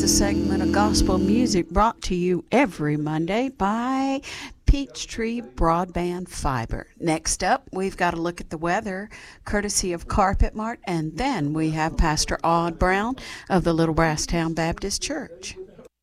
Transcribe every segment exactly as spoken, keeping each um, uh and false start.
is a segment of gospel music brought to you every Monday by Peachtree Broadband Fiber. Next up, we've got a look at the weather, courtesy of Carpet Mart, and then we have Pastor Odd Brown of the Little Brasstown Baptist Church.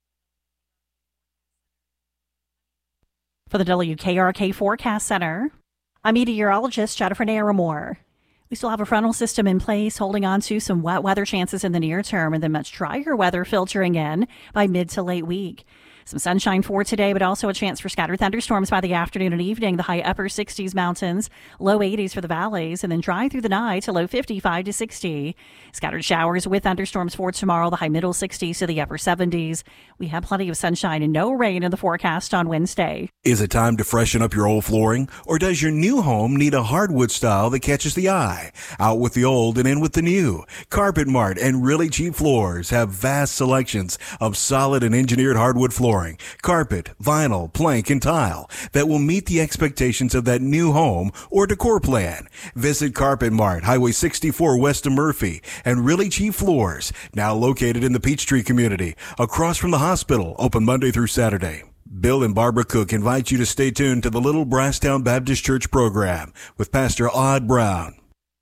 For the W K R K Forecast Center, I'm meteorologist Jennifer Naramore. We still have a frontal system in place holding on to some wet weather chances in the near term and then much drier weather filtering in by mid to late week. Some sunshine for today, but also a chance for scattered thunderstorms by the afternoon and evening. The high upper sixties mountains, low eighties for the valleys, and then dry through the night to low fifty-five to sixty. Scattered showers with thunderstorms for tomorrow, the high middle sixties to the upper seventies. We have plenty of sunshine and no rain in the forecast on Wednesday. Is it time to freshen up your old flooring? Or does your new home need a hardwood style that catches the eye? Out with the old and in with the new. Carpet Mart and Really Cheap Floors have vast selections of solid and engineered hardwood flooring. Carpet, vinyl, plank, and tile that will meet the expectations of that new home or decor plan. Visit Carpet Mart, Highway sixty-four west of Murphy, and Really Cheap Floors, now located in the Peachtree community, across from the hospital, open Monday through Saturday. Bill and Barbara Cook invite you to stay tuned to the Little Brasstown Baptist Church program with Pastor Odd Brown.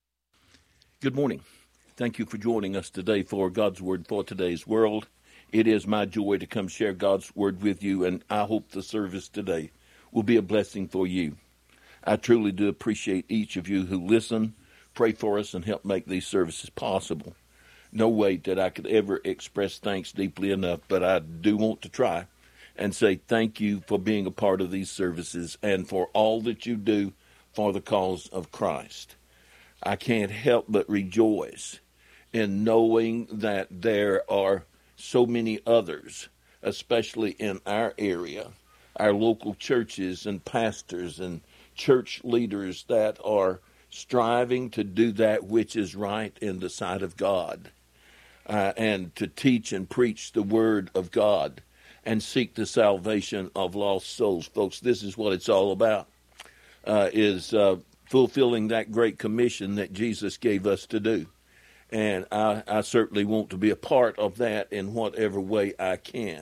Good morning. Thank you for joining us today for God's Word for Today's World. It is my joy to come share God's Word with you, and I hope the service today will be a blessing for you. I truly do appreciate each of you who listen, pray for us, and help make these services possible. No way that I could ever express thanks deeply enough, but I do want to try and say thank you for being a part of these services and for all that you do for the cause of Christ. I can't help but rejoice in knowing that there are so many others, especially in our area, our local churches and pastors and church leaders that are striving to do that which is right in the sight of God, uh, and to teach and preach the Word of God and seek the salvation of lost souls. Folks, this is what it's all about, uh, is uh, fulfilling that great commission that Jesus gave us to do. And I, I certainly want to be a part of that in whatever way I can.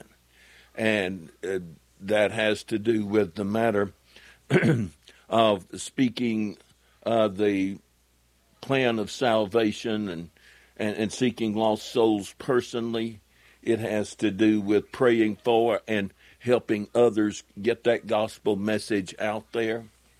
And uh, that has to do with the matter of speaking uh, the plan of salvation and, and, and seeking lost souls personally. It has to do with praying for and helping others get that gospel message out there.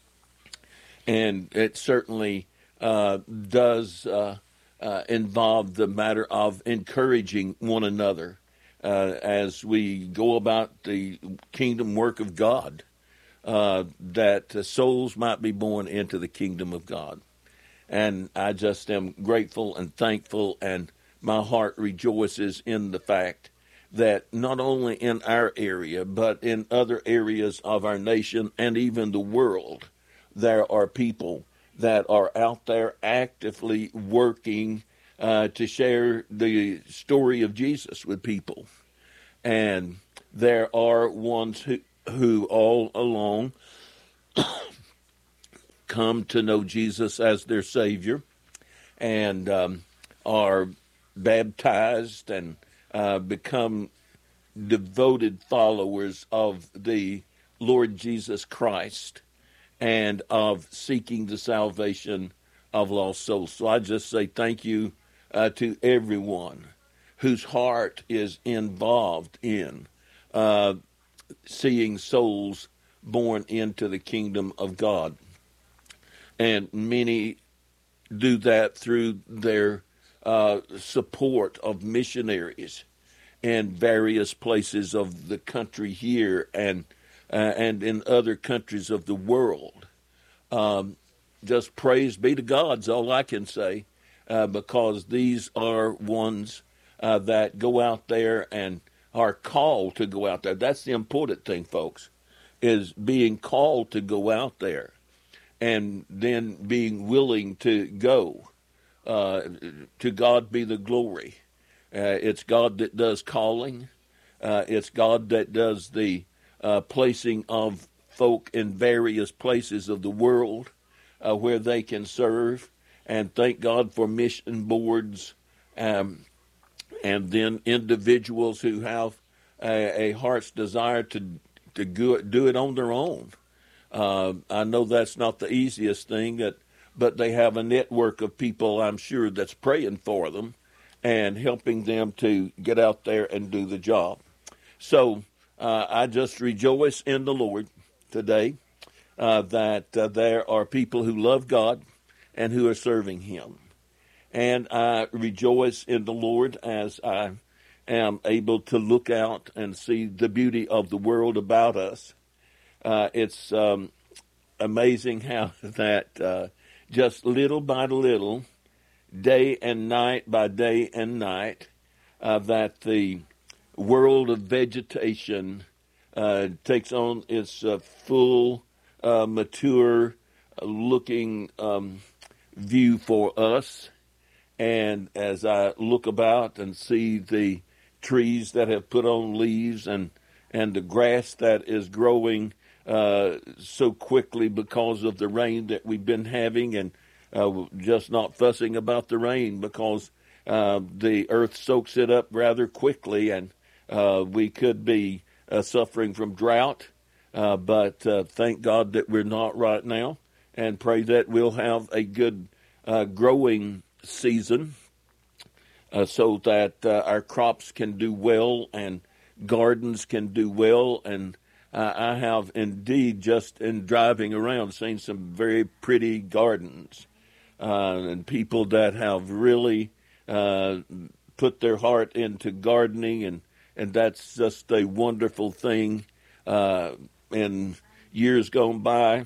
And it certainly uh, does uh, uh, involve the matter of encouraging one another uh, as we go about the kingdom work of God, uh, that uh, souls might be born into the kingdom of God. And I just am grateful and thankful, and my heart rejoices in the fact that not only in our area, but in other areas of our nation and even the world, there are people that are out there actively working uh, to share the story of Jesus with people. And there are ones who, who all along come to know Jesus as their Savior and um, are baptized and uh, become devoted followers of the Lord Jesus Christ and of seeking the salvation of lost souls. So I just say thank you uh, to everyone whose heart is involved in uh, seeing souls born into the kingdom of God. And many do that through their uh, support of missionaries in various places of the country here and uh, and in other countries of the world. Um, just praise be to God is all I can say, uh, because these are ones uh, that go out there and are called to go out there. That's the important thing, folks, is being called to go out there and then being willing to go. Uh, to God be the glory. Uh, it's God that does calling. Uh, it's God that does the uh, placing of folk in various places of the world uh, where they can serve. And thank God for mission boards um, and then individuals who have a, a heart's desire to to go, do it on their own. Uh, I know that's not the easiest thing, that, but they have a network of people, I'm sure, that's praying for them and helping them to get out there and do the job. So uh, I just rejoice in the Lord today uh, that uh, there are people who love God and who are serving Him. And I rejoice in the Lord as I am able to look out and see the beauty of the world about us. Uh, it's um, amazing how that uh, just little by little, day and night by day and night, uh, that the world of vegetation uh, takes on its uh, full, uh, mature uh, looking um, view for us. And as I look about and see the trees that have put on leaves and, and the grass that is growing uh, so quickly because of the rain that we've been having, and uh, just not fussing about the rain because uh, the earth soaks it up rather quickly, and uh, we could be uh, suffering from drought. Uh, but uh, thank God that we're not right now, and pray that we'll have a good uh, growing season uh, so that uh, our crops can do well and gardens can do well. And uh, I have indeed, just in driving around, seen some very pretty gardens uh, and people that have really uh, put their heart into gardening, and, and that's just a wonderful thing. Uh, in years gone by,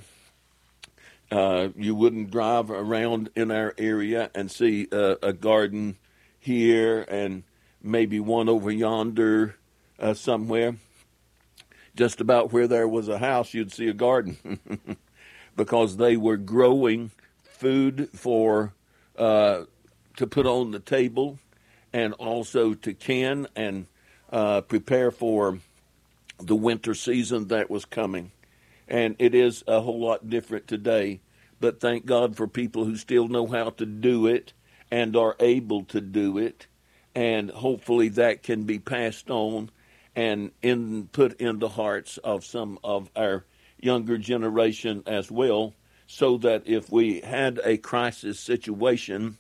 Uh, you wouldn't drive around in our area and see uh, a garden here and maybe one over yonder uh, somewhere. Just about where there was a house, you'd see a garden because they were growing food for uh, to put on the table, and also to can and uh, prepare for the winter season that was coming. And it is a whole lot different today, but thank God for people who still know how to do it and are able to do it, and hopefully that can be passed on and in, put in the hearts of some of our younger generation as well, so that if we had a crisis situation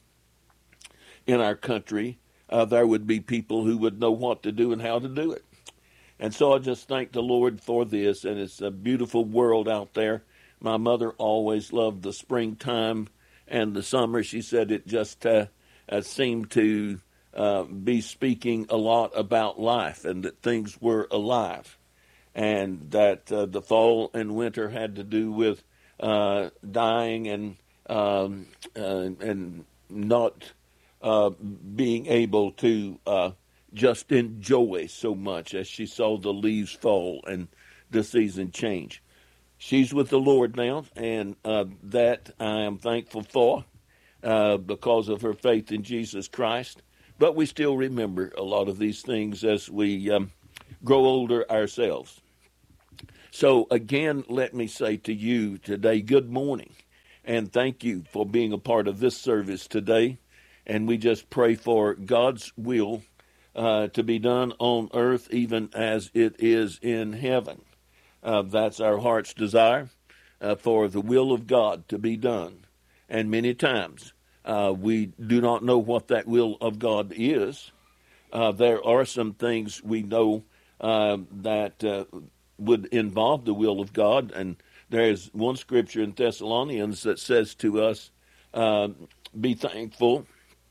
in our country, uh, there would be people who would know what to do and how to do it. And so I just thank the Lord for this, and it's a beautiful world out there. My mother always loved the springtime and the summer. She said it just uh, uh, seemed to uh, be speaking a lot about life, and that things were alive, and that uh, the fall and winter had to do with uh, dying and um, uh, and not uh, being able to uh, just enjoy so much as she saw the leaves fall and the season change. She's with the Lord now, and uh, that I am thankful for uh, because of her faith in Jesus Christ. But we still remember a lot of these things as we um, grow older ourselves. So again, let me say to you today, good morning, and thank you for being a part of this service today. And we just pray for God's will Uh, to be done on earth even as it is in heaven. Uh, that's our heart's desire, uh, for the will of God to be done. And many times uh, we do not know what that will of God is. Uh, there are some things we know uh, that uh, would involve the will of God. And there is one scripture in Thessalonians that says to us, uh, be thankful,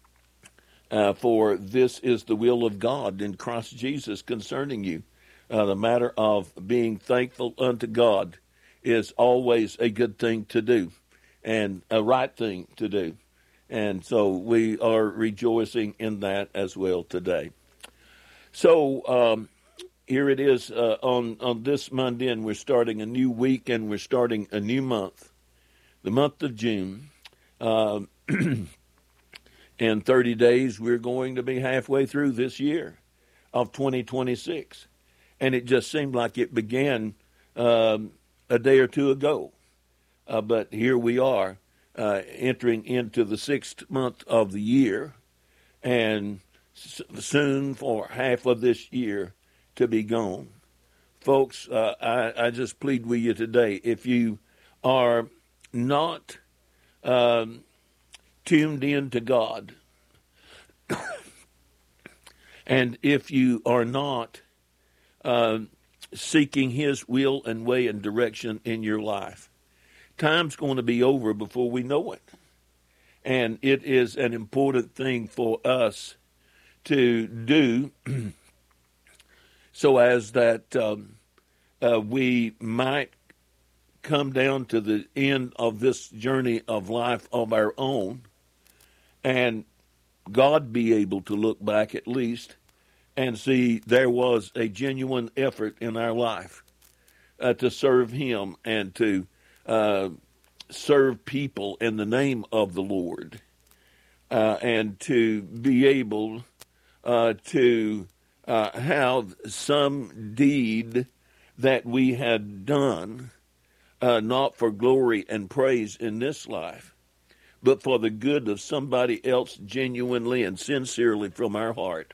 Uh, for this is the will of God in Christ Jesus concerning you. Uh, the matter of being thankful unto God is always a good thing to do and a right thing to do. And so we are rejoicing in that as well today. So um, here it is uh, on, on this Monday, and we're starting a new week, and we're starting a new month, the month of June. Uh, In thirty days, we're going to be halfway through this year of twenty twenty-six. And it just seemed like it began um, a day or two ago. Uh, but here we are uh, entering into the sixth month of the year. And soon for half of this year to be gone. Folks, uh, I, I just plead with you today, if you are not um, tuned in to God, and if you are not uh, seeking His will and way and direction in your life, time's going to be over before we know it. And it is an important thing for us to do so as that um, uh, we might come down to the end of this journey of life of our own, and God be able to look back at least and see there was a genuine effort in our life uh, to serve Him and to uh, serve people in the name of the Lord, uh, and to be able uh, to uh, have some deed that we had done, uh, not for glory and praise in this life, but for the good of somebody else, genuinely and sincerely from our heart,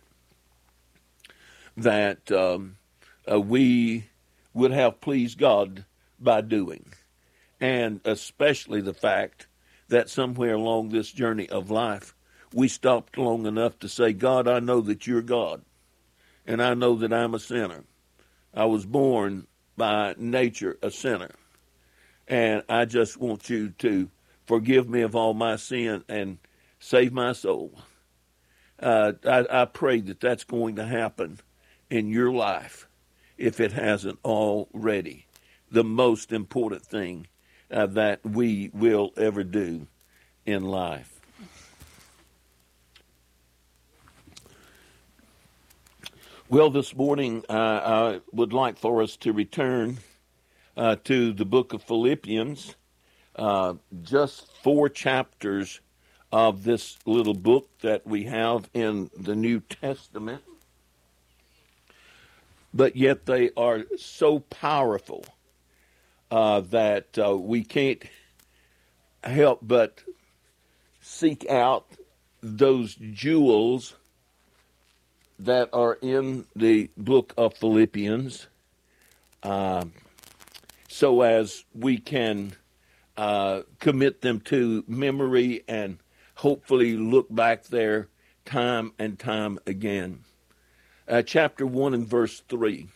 that um, uh, we would have pleased God by doing. And especially the fact that somewhere along this journey of life, we stopped long enough to say, God, I know that you're God, and I know that I'm a sinner. I was born by nature a sinner, and I just want you to forgive me of all my sin and save my soul. Uh, I, I pray that that's going to happen in your life, if it hasn't already. The most important thing uh, that we will ever do in life. Well, this morning uh, I would like for us to return uh, to the book of Philippians, uh, just four chapters of this little book that we have in the New Testament. But yet they are so powerful uh, that uh, we can't help but seek out those jewels that are in the book of Philippians, uh, so as we can uh, commit them to memory and hopefully look back there time and time again. Uh, chapter one and verse three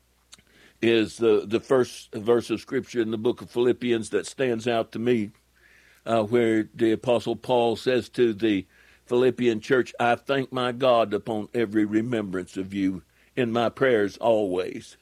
is the, the first verse of Scripture in the book of Philippians that stands out to me, uh, where the Apostle Paul says to the Philippian church, I thank my God upon every remembrance of you in my prayers always.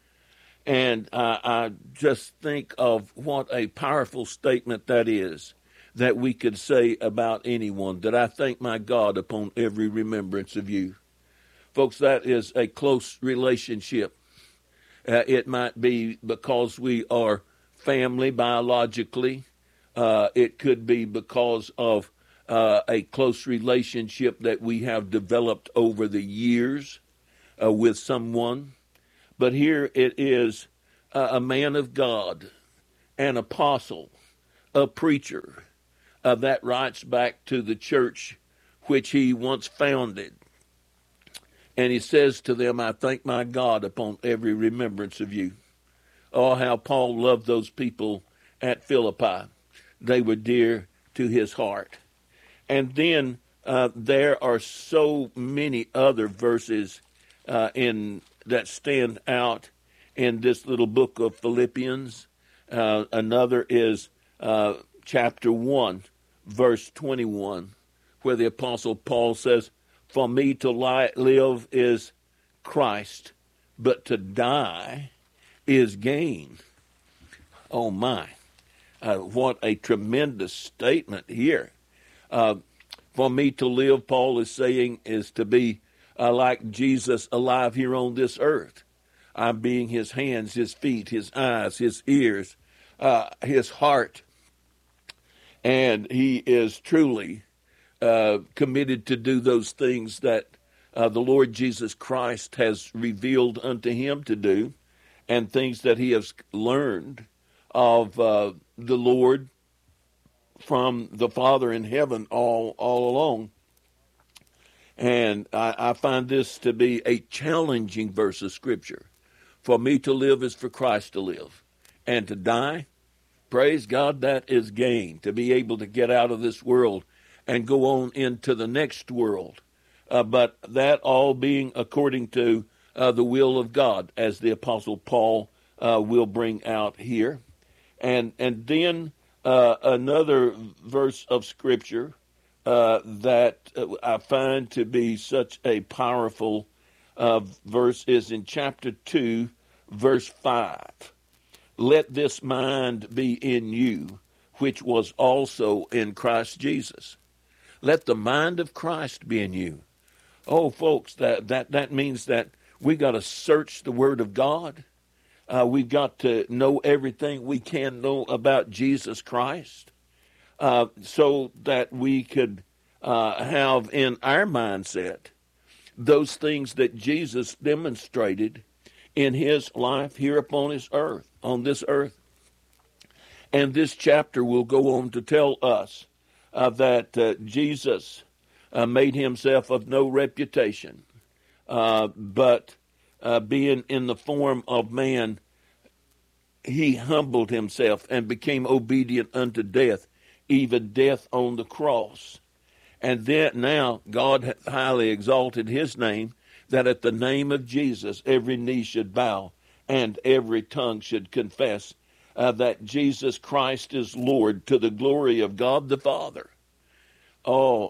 And I, I just think of what a powerful statement that is, that we could say about anyone, that I thank my God upon every remembrance of you. Folks, that is a close relationship. Uh, it might be because we are family biologically. Uh, it could be because of uh, a close relationship that we have developed over the years uh, with someone. But here it is uh, a man of God, an apostle, a preacher, uh, that writes back to the church which he once founded. And he says to them, I thank my God upon every remembrance of you. Oh, how Paul loved those people at Philippi. They were dear to his heart. And then uh, there are so many other verses uh, in that stand out in this little book of Philippians. Uh, another is uh, chapter one, verse twenty-one, where the Apostle Paul says, for me to lie, live is Christ, but to die is gain. Oh my, uh, what a tremendous statement here. Uh, for me to live, Paul is saying, is to be uh, like Jesus alive here on this earth. I'm being his hands, his feet, his eyes, his ears, uh, his heart. And he is truly uh, committed to do those things that uh, the Lord Jesus Christ has revealed unto him to do, and things that he has learned of uh, the Lord from the Father in heaven all all along. And I, I find this to be a challenging verse of Scripture. For me to live is for Christ to live. And to die, praise God, that is gain. To be able to get out of this world and go on into the next world. Uh, but that all being according to uh, the will of God, as the Apostle Paul uh, will bring out here. And, and then uh, another verse of Scripture Uh, that uh, I find to be such a powerful uh, verse is in chapter two, verse five. Let this mind be in you, which was also in Christ Jesus. Let the mind of Christ be in you. Oh, folks, that, that, that means that we got to search the Word of God. Uh, we've got to know everything we can know about Jesus Christ. Uh, so that we could uh, have in our mindset those things that Jesus demonstrated in his life here upon his earth, on this earth. And this chapter will go on to tell us uh, that uh, Jesus uh, made himself of no reputation, uh, but uh, being in the form of man, he humbled himself and became obedient unto death, even death on the cross. And then now God hath highly exalted his name, that at the name of Jesus every knee should bow and every tongue should confess uh, that Jesus Christ is Lord, to the glory of God the Father. Oh,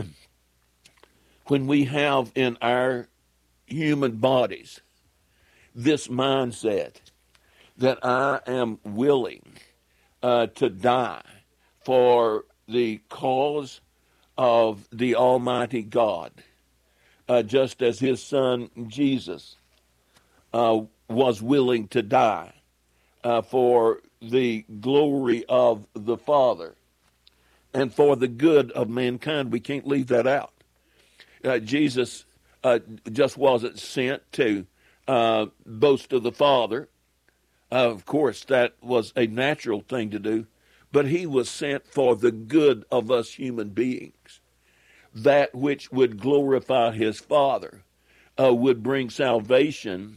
when we have in our human bodies this mindset that I am willing uh, to die for the cause of the Almighty God, uh, just as his son Jesus uh, was willing to die uh, for the glory of the Father and for the good of mankind. We can't leave that out. Uh, Jesus uh, just wasn't sent to uh, boast of the Father. Uh, of course, that was a natural thing to do. But he was sent for the good of us human beings. That which would glorify his Father uh, would bring salvation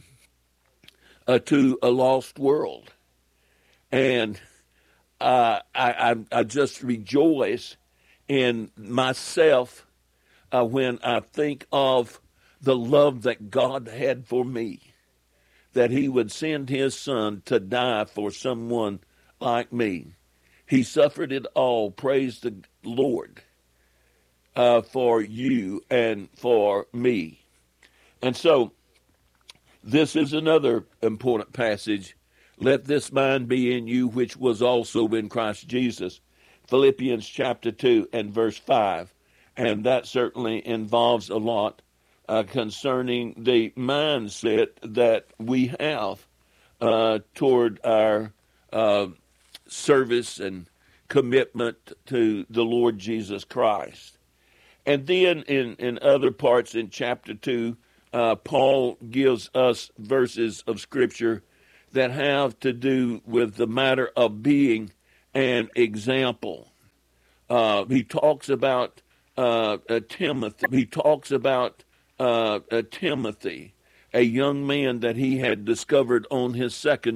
uh, to a lost world. And uh, I, I, I just rejoice in myself uh, when I think of the love that God had for me, that he would send his son to die for someone like me. He suffered it all, praise the Lord, uh, for you and for me. And so this is another important passage. Let this mind be in you, which was also in Christ Jesus. Philippians chapter two and verse five. And that certainly involves a lot uh, concerning the mindset that we have uh, toward our uh service and commitment to the Lord Jesus Christ. And then in, in other parts in chapter two, uh, Paul gives us verses of Scripture that have to do with the matter of being an example. Uh, he talks about uh, uh, Timothy. He talks about uh, uh, Timothy, a young man that he had discovered on his second